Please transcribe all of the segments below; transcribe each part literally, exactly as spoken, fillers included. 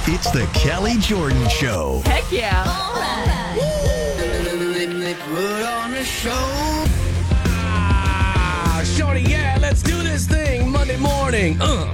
It's the Kelly Jordan Show. Heck yeah. All right. Put on the show. Ah, shorty, yeah, let's do this thing Monday morning. Uh.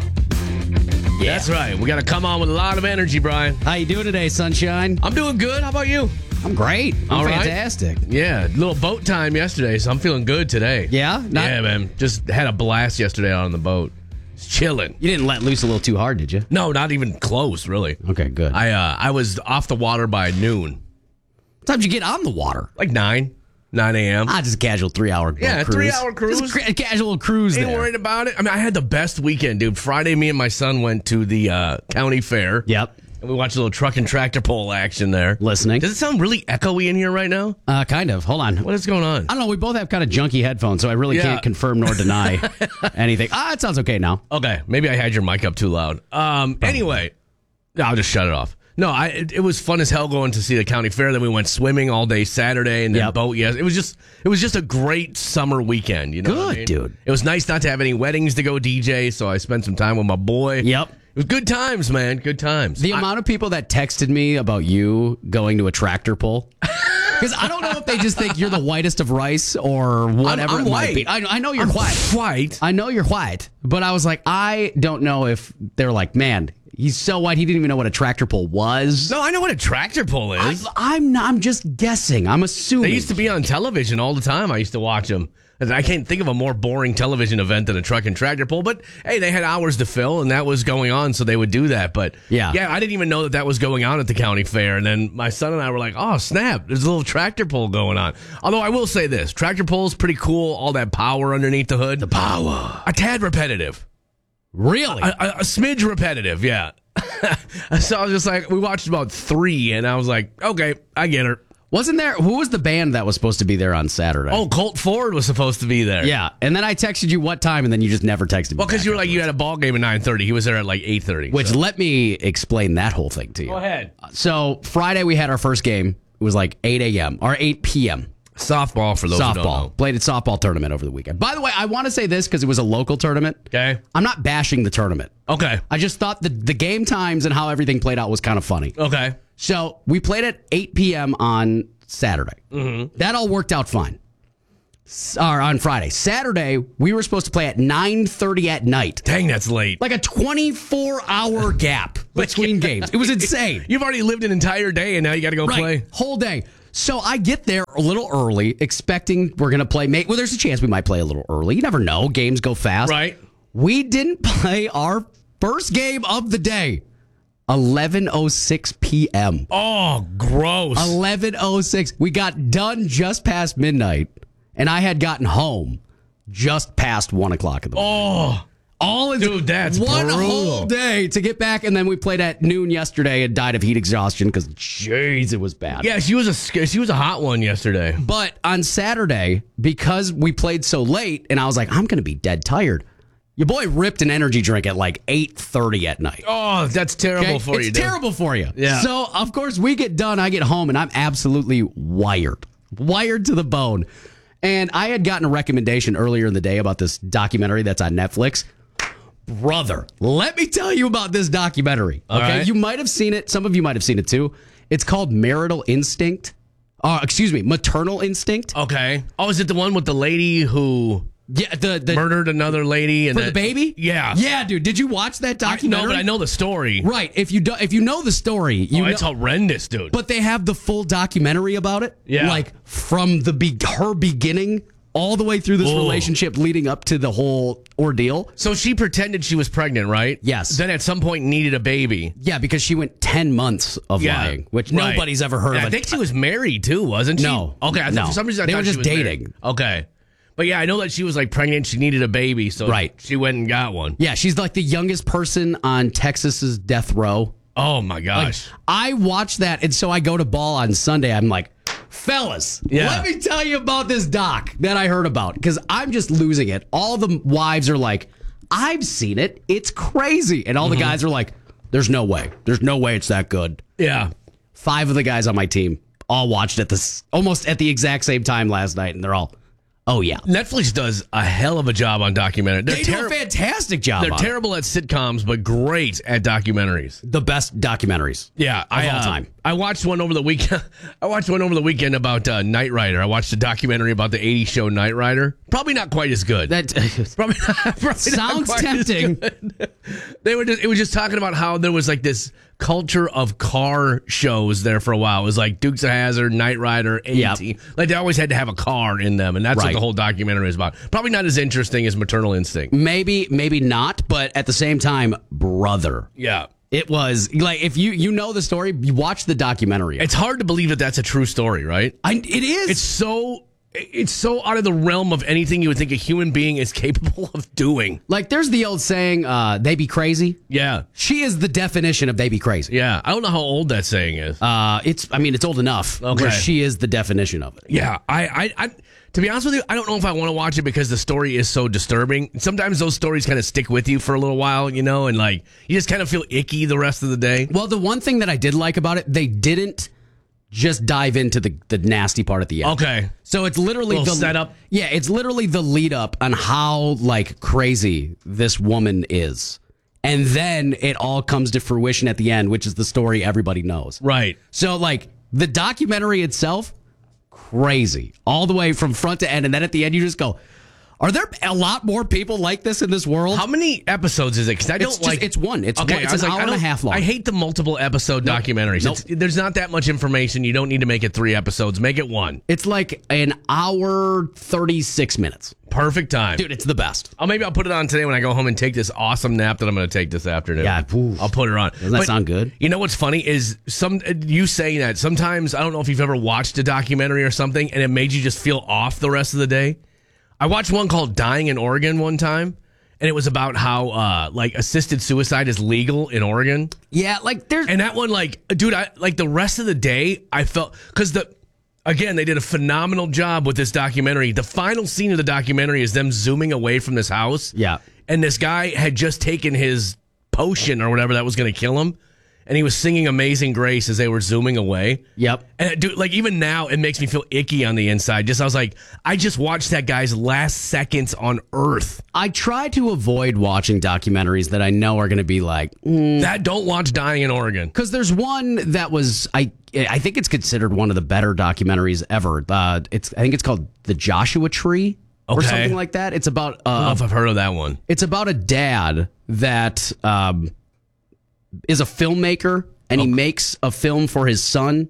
Yeah. That's right. We got to come on with a lot of energy, Brian. How you doing today, Sunshine? I'm doing good. How about you? I'm great. I'm All right. fantastic. Yeah, little boat time yesterday, so I'm feeling good today. Yeah? Not- yeah, man. Just had a blast yesterday out on the boat. It's chilling. You didn't let loose a little too hard, did you? No, not even close, really. Okay, good. I uh, I was off the water by noon. What time did you get on the water? Like nine, nine a.m. Ah, just a casual three-hour Yeah, cruise. three-hour cruise. Just a cra- casual cruise Ain't there. worried about it. I mean, I had the best weekend, dude. Friday, me and my son went to the uh, county fair. Yep. And we watched a little truck and tractor pull action there. Listening. Does it sound really echoey in here right now? Uh, kind of. Hold on. What is going on? I don't know. We both have kind of junky headphones, so I really Yeah. can't confirm nor deny anything. Ah, it sounds okay now. Okay, maybe I had your mic up too loud. Um. Anyway, I'll just shut it off. No, I. It, it was fun as hell going to see the county fair. Then we went swimming all day Saturday, and then Yep. boat. Yes, it was just. It was just a great summer weekend. You know, what I Good, mean? dude. It was nice not to have any weddings to go D J, so I spent some time with my boy. Yep. It was good times, man. Good times. The I- amount of people that texted me about you going to a tractor pull. Because I don't know if they just think you're the whitest of rice or whatever I'm it might be. white. I, I know you're I'm white. white. I know you're white, but I was like, I don't know if they're like, man, he's so white, he didn't even know what a tractor pull was. No, I know what a tractor pull is. I, I'm not, I'm just guessing. I'm assuming. They used to be on television all the time. I used to watch them. I can't think of a more boring television event than a truck and tractor pull. But hey, they had hours to fill, and that was going on, so they would do that. But Yeah. yeah, I didn't even know that that was going on at the county fair. And then my son and I were like, "Oh snap! There's a little tractor pull going on." Although I will say this: tractor pull is pretty cool. All that power underneath the hood. The power. A tad repetitive. Really? A, a, a smidge repetitive. Yeah. So I was just like, we watched about three, and I was like, okay, I get her. Wasn't there, who was the band that was supposed to be there on Saturday? Oh, Colt Ford was supposed to be there. yeah. And then I texted you what time, and then you just never texted me. Well, because back you were like, you afterwards. had a ball game at nine thirty. He was there at like eight thirty. Which, so. let me explain that whole thing to you. Go ahead. So, Friday we had our first game. It was like eight a.m. or eight p.m. Softball for those who don't Softball. know. Played at softball tournament over the weekend. By the way, I want to say this because it was a local tournament. Okay. I'm not bashing the tournament. Okay. I just thought the, the game times and how everything played out was kind of funny. Okay. So we played at eight p.m. on Saturday. Mm-hmm. That all worked out fine. S- Or on Friday. Saturday, we were supposed to play at nine thirty at night. Dang, that's late. Like a twenty-four hour gap between games. It was insane. You've already lived an entire day, and now you got to go Right. play. Whole day. So I get there a little early, expecting we're going to play. May- well, there's a chance we might play a little early. You never know. Games go fast. Right. We didn't play our first game of the day. eleven oh six p.m. Oh, gross. eleven oh six. We got done just past midnight, and I had gotten home just past one o'clock in the morning. Oh, All in dude, that's one brutal. whole day to get back, and then we played at noon yesterday and died of heat exhaustion because, jeez, it was bad. yeah. She was a sc- she was a hot one yesterday. But on Saturday, because we played so late, and I was like, I'm going to be dead tired. Your boy ripped an energy drink at like eight thirty at night. Oh, that's terrible Okay? for it's you. dude. terrible for you. Yeah. So, of course, we get done. I get home, and I'm absolutely wired. Wired to the bone. And I had gotten a recommendation earlier in the day about this documentary that's on Netflix. Brother, let me tell you about this documentary. All Okay. right. You might have seen it. Some of you might have seen it too. It's called Marital Instinct. Uh, excuse me, Maternal Instinct. Okay. Oh, is it the one with the lady who Yeah, the, the murdered another lady and for that- the baby? Yeah. Yeah, dude. Did you watch that I, documentary? no, but I know the story. Right. If you do, if you know the story, you Oh, know, it's horrendous, dude. but they have the full documentary about it. Yeah. Like from the be- her beginning all the way through this Ooh. relationship leading up to the whole ordeal. So she pretended she was pregnant, right? Yes. Then at some point needed a baby. Yeah, because she went ten months of Yeah. lying, which Right. nobody's ever heard And of. I think she was married too, wasn't she? No. Okay. I thought No. for some reason I They thought were she just was married. dating. Okay. But yeah, I know that she was like pregnant. She needed a baby, so Right. she went and got one. Yeah, she's like the youngest person on Texas's death row. Oh my gosh. I watched that, and so I go to ball on Sunday. I'm like, fellas, Yeah. let me tell you about this doc that I heard about because I'm just losing it. All the wives are like, I've seen it. It's crazy. And all Mm-hmm. the guys are like, there's no way. There's no way it's that good. Yeah. Five of the guys on my team all watched it this almost at the exact same time last night, and they're all, Oh, yeah. Netflix does a hell of a job on documentaries. They do a fantastic job. They're on it. terrible at sitcoms, but great at documentaries. The best documentaries. Yeah, of I, all uh, time. I watched one over the weekend. I watched one over the weekend about uh, Knight Rider. I watched a documentary about the eighties show Knight Rider. Probably not quite as good. That probably, not, probably sounds not quite as tempting. good. They were just, it was just talking about how there was like this culture of car shows there for a while. It was like Dukes of Hazzard, Knight Rider, A T. Yep. Like they always had to have a car in them, and that's what Right. the whole documentary is about. Probably not as interesting as Maternal Instinct. maybe, maybe not, but at the same time, brother. Yeah. It was like if you you know the story, you watch the documentary. It's hard to believe that that's a true story, right? I, it is. It's so it's so out of the realm of anything you would think a human being is capable of doing. like there's the old saying, uh, "They be crazy." Yeah. She is the definition of "they be crazy." Yeah. I don't know how old that saying is. Uh, it's. I mean, it's old enough Okay. where she is the definition of it. Yeah, I, I, I, to be honest with you, I don't know if I want to watch it because the story is so disturbing. Sometimes those stories kind of stick with you for a little while, you know, and like you just kind of feel icky the rest of the day. Well, the one thing that I did like about it, they didn't just dive into the, the nasty part at the end. Okay, So it's literally Little the setup. Yeah, it's literally the lead up on how like crazy this woman is. And then it all comes to fruition at the end, which is the story everybody knows. right. So like the documentary itself, crazy. All the way from front to end. And then at the end you just go, are there a lot more people like this in this world? How many episodes is it? Because I don't It's just- like. it's one. It's one. It's I was an like, hour I and a don't- half long. I hate the multiple episode documentaries. Nope. It's, there's not that much information. You don't need to make it three episodes. Make it one. It's like an hour, thirty-six minutes. Perfect time. Dude, it's the best. Oh, maybe I'll put it on today when I go home and take this awesome nap that I'm going to take this afternoon. Yeah, oof. I'll put it on. Doesn't that sound good? You know what's funny is some you saying that sometimes I don't know if you've ever watched a documentary or something and it made you just feel off the rest of the day. I watched one called Dying in Oregon one time, and it was about how uh, like assisted suicide is legal in Oregon. Yeah, like there's And that one, like, dude, I like the rest of the day, I felt because the again they did a phenomenal job with this documentary. The final scene of the documentary is them zooming away from this house. Yeah. And this guy had just taken his potion or whatever that was going to kill him, and he was singing Amazing Grace as they were zooming away. Yep. And dude, like even now, it makes me feel icky on the inside. Just I was like, I just watched that guy's last seconds on Earth. I try to avoid watching documentaries that I know are going to be like, mm. That don't watch Dying in Oregon. Because there's one that was I I think it's considered one of the better documentaries ever. Uh, it's I think it's called The Joshua Tree or Okay. something like that. It's about I don't know uh, if I've heard of that one. it's about a dad that um, is a filmmaker and he makes a film for his son.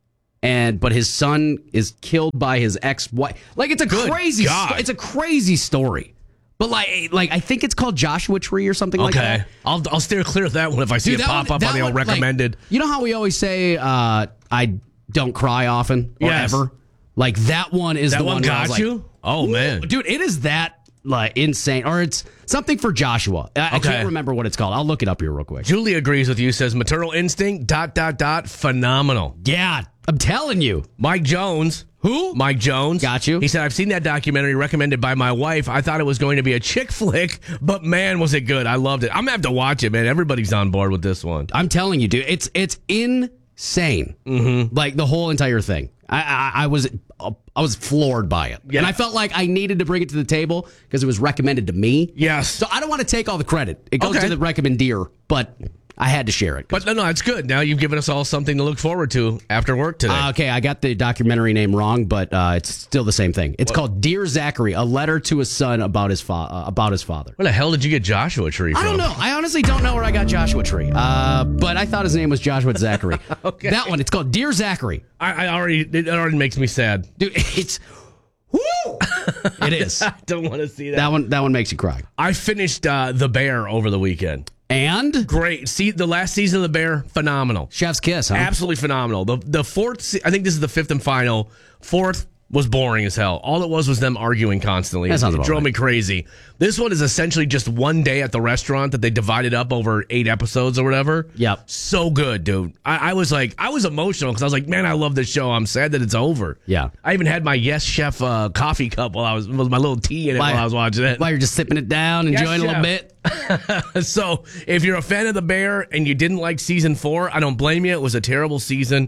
And but his son is killed by his ex-wife. Like it's a Good crazy God. sto- it's a crazy story. But like like I think it's called Joshua Tree or something like that. Okay, I'll I'll steer clear of that one if I see Dude, it that pop one- up that on the old one, like, recommended. you know how we always say uh, I don't cry often or Yes. ever? Like that one is that the one one where I got was you? like, Oh man, dude, it is that like insane. Or it's something for Joshua. I, I Okay. can't remember what it's called. I'll look it up here real quick. Julie agrees with you. Says Maternal Instinct. Dot dot dot. Phenomenal. Yeah, I'm telling you. Mike Jones. Who? Mike Jones. Got you. He said, I've seen that documentary recommended by my wife. I thought it was going to be a chick flick, but man, was it good. I loved it. I'm going to have to watch it, man. Everybody's on board with this one. I'm telling you, dude. It's it's insane. Mm-hmm. Like the whole entire thing. I, I, I was I was floored by it, Yeah. and I felt like I needed to bring it to the table because it was recommended to me. Yes. So I don't want to take all the credit. It goes Okay. to the recommendeer, but I had to share it. But no, no, it's good. Now you've given us all something to look forward to after work today. Uh, okay, I got the documentary name wrong, but uh, it's still the same thing. It's called Dear Zachary: A Letter to His Son About His fa- uh, about his father. Where the hell did you get Joshua Tree from? I don't know. I honestly don't know where I got Joshua Tree, uh, but I thought his name was Joshua Zachary. Okay. That one. It's called Dear Zachary. I, I already, it already makes me sad. Dude, it's woo. It is. I don't want to see that. That one. That one makes you cry. I finished uh, The Bear over the weekend. And Great. See, the last season of The Bear, phenomenal. Chef's Kiss, huh? Absolutely phenomenal. The the fourth, se- I think this is the fifth and final. Fourth was boring as hell. All it was was them arguing constantly. That sounds it about drove right. me crazy. This one is essentially just one day at the restaurant that they divided up over eight episodes or whatever. Yep. So good, dude. I, I was like, I was emotional because I was like, man, I love this show. I'm sad that it's over. Yeah. I even had my Yes Chef uh, coffee cup while I was, was my little tea in it Why- while I was watching it. While you're just sipping it down, enjoying a little Chef. bit. So, if you're a fan of The Bear and you didn't like season four, I don't blame you. It was a terrible season.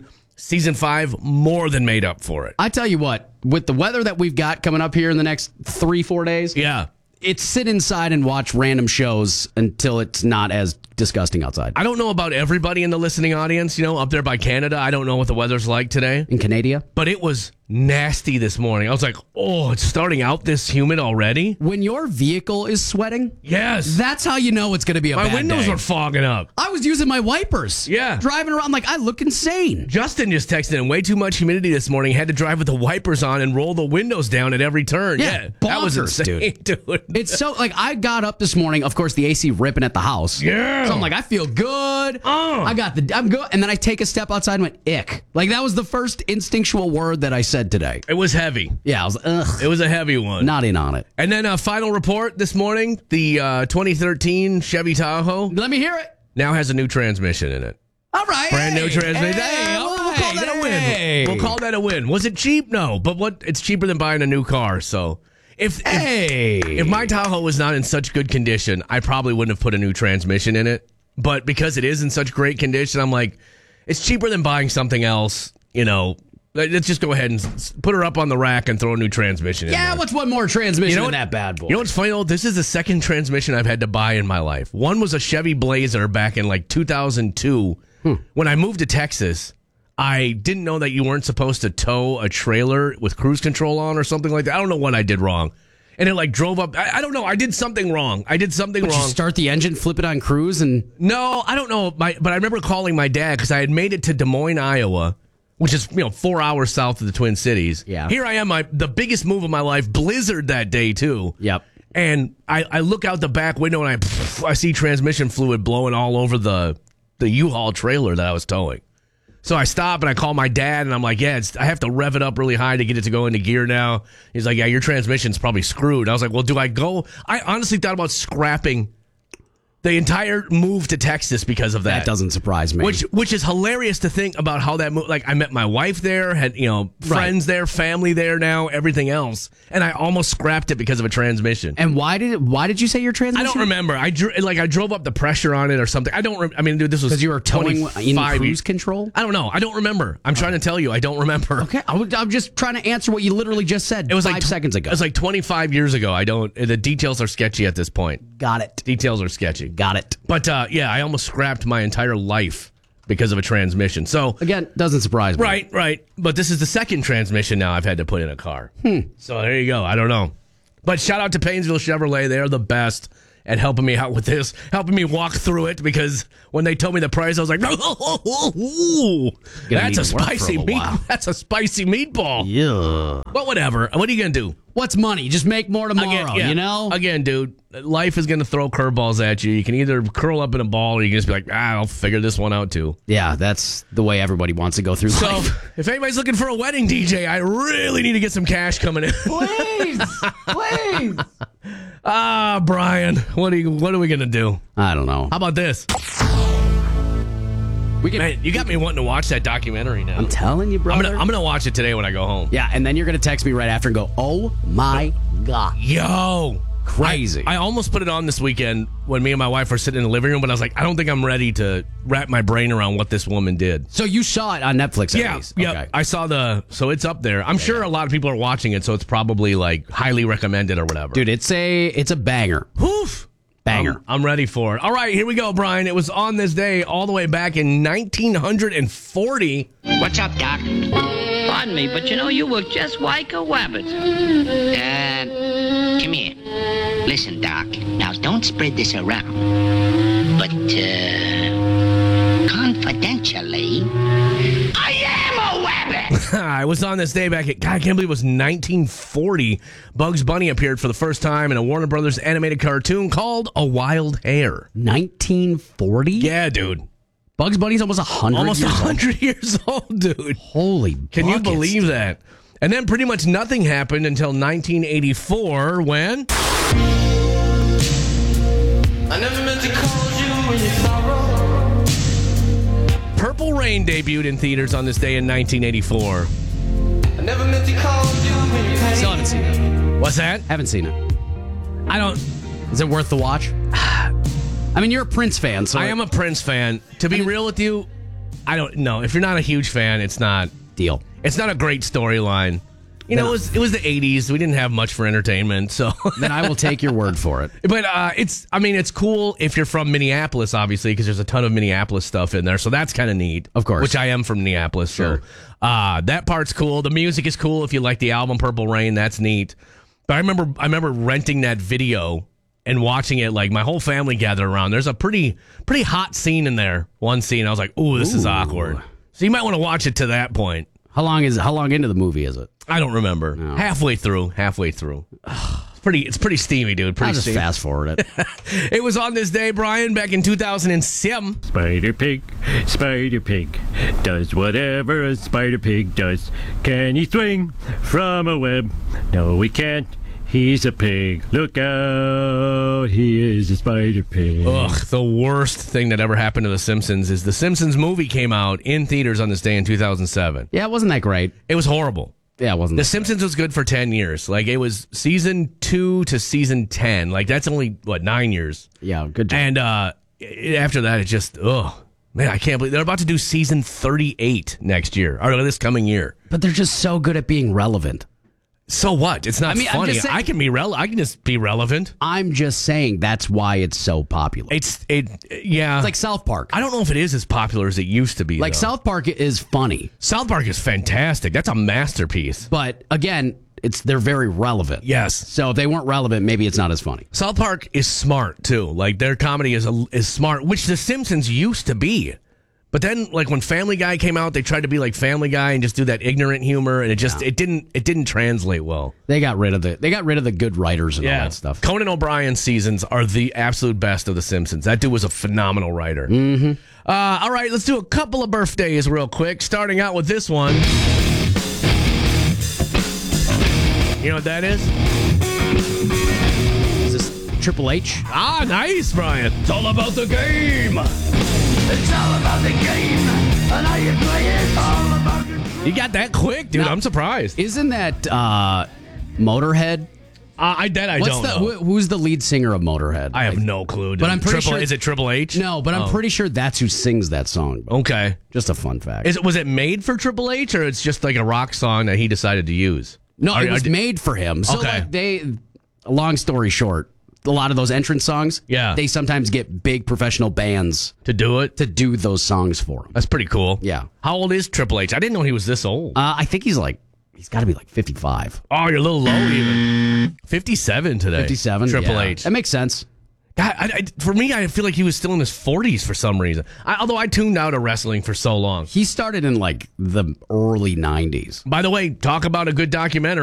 season five more than made up for it. I tell you what, with the weather that we've got coming up here in the next three, four days, Yeah. it's sit inside and watch random shows until it's not as disgusting outside. I don't know about everybody in the listening audience, you know, up there by Canada. I don't know what the weather's like today. In Canada? But it was nasty this morning. I was like, oh, it's starting out this humid already? When your vehicle is sweating, Yes. that's how you know it's going to be a My bad windows day. are fogging up. I was using my wipers. Yeah. Driving around like I look insane. Justin just texted in way too much humidity this morning. Had to drive with the wipers on and roll the windows down at every turn. Yeah, that was bonkers, insane, dude. It's so like I got up this morning, of course the A C ripping at the house. Yeah. So I'm like, I feel good. Oh. I got the I'm good. And then I take a step outside and went, ick. Like that was the first instinctual word that I said today. It was heavy. Yeah, I was ugh. It was a heavy one. Not in on it. And then a final report this morning, the uh, twenty thirteen Chevy Tahoe Let me hear it. now has a new transmission in it. All right. Brand new hey, transmission. Hey, Hey, all we'll, we'll call right, that a hey. win. We'll call that a win. Was it cheap? No, but what? It's cheaper than buying a new car. So if if, Hey. if my Tahoe was not in such good condition, I probably wouldn't have put a new transmission in it. But because it is in such great condition, I'm like, it's cheaper than buying something else. You know, let's just go ahead and s- put her up on the rack and throw a new transmission in Yeah, there. what's one more transmission You know than what- that bad boy? You know what's funny though? This is the second transmission I've had to buy in my life. One was a Chevy Blazer back in like two thousand two. Hmm. When I moved to Texas, I didn't know that you weren't supposed to tow a trailer with cruise control on or something like that. I don't know what I did wrong. And it like drove up. I, I don't know. I did something wrong. I did something Would wrong. you start the engine, flip it on cruise, and No, I don't know. My, but I remember calling my dad because I had made it to Des Moines, Iowa, which is, you know, four hours south of the Twin Cities. Yeah. Here I am, my the biggest move of my life, blizzard that day too. Yep. And I, I look out the back window and I I see transmission fluid blowing all over the the U-Haul trailer that I was towing. So I stop and I call my dad and I'm like, yeah, it's, I have to rev it up really high to get it to go into gear now. He's like, yeah, your transmission's probably screwed. I was like, well, do I go? I honestly thought about scrapping the entire move to Texas because of that. that doesn't surprise me. Which which is hilarious to think about how that move. Like I met my wife there, had you know friends there, family there now, everything else, and I almost scrapped it because of a transmission. and why did it, why did you say your I transmission? don't remember. I drew, like I drove up the pressure on it or something. I don't. Re- I mean, dude, this was Because you were towing in twenty-five cruise years- control? I don't know. I don't remember. I'm trying to tell you, I don't remember. Okay, I would, I'm just trying to answer what you literally just said It was five like tw- seconds ago. It was like twenty-five years ago. I don't. The details are sketchy at this point. Got it. Details are sketchy. Got it. But uh, yeah, I almost scrapped my entire life because of a transmission. So Again, doesn't surprise me. right, right. But this is the second transmission now I've had to put in a car. So there you go. I don't know. But shout out to Painesville Chevrolet. They are the best at helping me out with this, helping me walk through it because when they told me the price, I was like, ooh, that's a need to work for a spicy little meat. while. That's a spicy meatball. Yeah. But whatever. What are you going to do? What's money? Just make more tomorrow, Again, yeah. you know? Again, dude, life is going to throw curveballs at you. You can either curl up in a ball or you can just be like, ah, I'll figure this one out too. Yeah, that's the way everybody wants to go through So, life. if anybody's looking for a wedding D J, I really need to get some cash coming in. Please, please. Ah, Brian, what are you? What are we gonna do? I don't know. How about this? We can, Man, you got me wanting to watch that documentary now. I'm telling you, I'm brother. gonna, I'm gonna watch it today when I go home. yeah, and then you're going to text me right after and go, oh my God. Yo, Crazy. I, I almost put it on this weekend when me and my wife were sitting in the living room, but I was like, I don't think I'm ready to wrap my brain around what this woman did. So you saw it on Netflix, at Yeah, least? yeah. Okay. I saw the, so it's up there. I'm sure a lot of people are watching it, so it's probably like highly recommended or whatever. Dude, it's a it's a banger. Oof. Banger. I'm, I'm ready for it. All right, here we go, Brian. It was on this day all the way back in nineteen forty. What's up, Doc? Pardon me, but you know, you look just like a wabbit. Uh, come here. Listen, Doc. Now, don't spread this around. But, uh, confidentially, I am a wabbit! I was on this day back at, God, I can't believe it was nineteen forty. Bugs Bunny appeared for the first time in a Warner Brothers animated cartoon called A Wild Hare. nineteen forty? Yeah, dude. Bugs Bunny's almost one hundred Almost years one old. hundred years old, dude. Holy Can you buckets. believe that? And then pretty much nothing happened until nineteen eighty-four when... I never meant to call you when you sorrow. Purple Rain debuted in theaters on this day in nineteen eighty-four. I never meant to call you when you Still haven't seen it. What's that? Haven't seen it. I don't... Is it worth the watch? I mean, you're a Prince fan, so I am a Prince fan. To be real with you, I don't know. If you're not a huge fan, it's not Deal. it's not a great storyline. You know, it was it was the eighties. We didn't have much for entertainment, so Then I will take your word for it. But uh, it's, I mean, it's cool if you're from Minneapolis, obviously, because there's a ton of Minneapolis stuff in there. So that's kind of neat. Of course. Which I am from Minneapolis. Sure. So uh, that part's cool. The music is cool. If you like the album Purple Rain, that's neat. But I remember, I remember renting that video and watching it. Like my whole family gathered around. There's a pretty, pretty hot scene in there. One scene, I was like, "Ooh, this is Ooh. awkward." So you might want to watch it to that point. How long is how long into the movie is it? I don't remember. No. Halfway through. Halfway through. It's pretty. It's pretty steamy, dude. Pretty I'll just steamy. fast forward it. It was on this day, Brian, back in two thousand seven. Spider Pig, Spider Pig, does whatever a Spider Pig does. Can he swing from a web? No, he can't. He's a pig. Look out, he is a Spider Pig. Ugh, the worst thing that ever happened to The Simpsons is The Simpsons movie came out in theaters on this day in two thousand seven. Yeah, it wasn't that great. It was horrible. Yeah, it wasn't. The that Simpsons was good for ten years. Like, it was season two to season ten. Like, that's only, what, nine years? great. Yeah, good job. And uh, after that, it just, ugh. Man, I can't believe they're about to do season thirty-eight next year, or this coming year. But they're just so good at being relevant. So what? It's not I mean, I'm funny. just saying- I can be rel- I can just be relevant. I'm just saying that's why it's so popular. It's, it, yeah. It's like South Park. I don't know if it is as popular as it used to be. Like though. South Park is funny, South Park is fantastic. That's a masterpiece. but again, it's they're very relevant. Yes. So if they weren't relevant, maybe it's not as funny. South Park is smart too. Like their comedy is a, is smart, which The Simpsons used to be. But then, like when Family Guy came out, they tried to be like Family Guy and just do that ignorant humor, and it just it didn't it didn't translate well. They got rid of the they got rid of the good writers and all that stuff. Conan O'Brien seasons are the absolute best of The Simpsons. That dude was a phenomenal writer. Mm-hmm. Uh, all right, let's do a couple of birthdays real quick. Starting out with this one. You know what that is? Is this Triple H? Ah, nice, Brian. It's all about the game. It's all about the game, and how you play it. All about your... You got that quick, dude. Now- I'm surprised. Isn't that uh, Motorhead? Uh, I that I What's don't the know. who, who's the lead singer of Motorhead? I have no clue. Dude. But I'm pretty Triple, sure- is it Triple H? no, but I'm Oh. pretty sure that's who sings that song. Okay. Just a fun fact. Is it was it made for Triple H, or it's just like a rock song that he decided to use? no, Are- it was are- made for him. So Okay. like they, long story short, a lot of those entrance songs, Yeah. they sometimes get big professional bands to do it. to do those songs for them. That's pretty cool. Yeah. How old is Triple H? I didn't know he was this old. Uh, I think he's like he's got to be like fifty-five. Oh, you're a little low even. fifty-seven today. fifty-seven. Triple yeah. H. That makes sense. God, I, I, for me, I feel like he was still in his forties for some reason. I, although I tuned out of wrestling for so long. He started in like the early nineties. By the way, talk about a good documentary.